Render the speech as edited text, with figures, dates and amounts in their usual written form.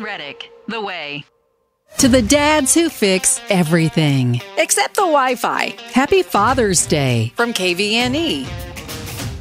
Reddick, The Way. To the dads who fix everything except the Wi-Fi. Happy Father's Day from KVNE.